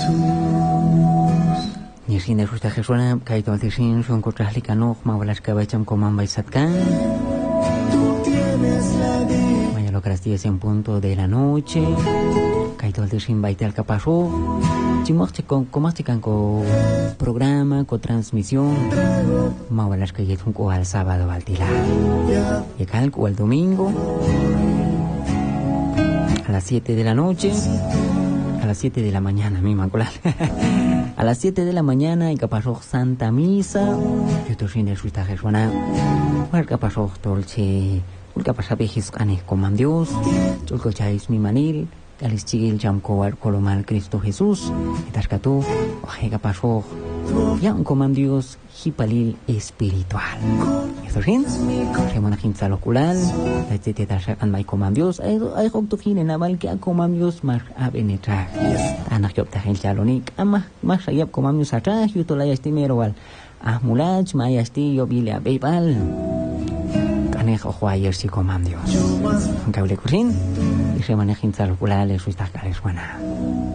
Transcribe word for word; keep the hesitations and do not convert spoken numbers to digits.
Nishin de Rusta Jesuna, Kaito Tishin, son Kotrahlikano, Mawalas Kabacham Komamba y Satkan. Mañana lo que en punto de la noche. Kaito Tishin Baite al Capazo. Chimoche con Comastican con programa, con transmisión. Mawalas que yetunco al sábado al tila. Y calco el domingo. A las siete de la noche. A las siete de la mañana, mi mancolar. A las siete de la mañana, y capazó Santa Misa. Yo te soy de Suita Jesuana. O capazó Dolce. O capazó Pejis Canes con Dios. Yo cocháis mi manil. Calis Chigil Chamco al Colomal Cristo Jesús. Y Tascatú. O capazó. Ya un coman Dios. Hipalil espiritual. Esto sí. Semana quinta locular. La tete tashakan mai coman Dios. Ay, ay, hokto fin en la val que a coman Dios mar a penetrar. Anak yop tahil chalonik. Ama, mas ayap coman Dios atrás. Yo to la yastimero wal. Ah, mulach, ma yasti yo bile a beipal. Canejo juayer si coman Dios. Aunque hable curin. Y semana quinta locular le suistas cales buena.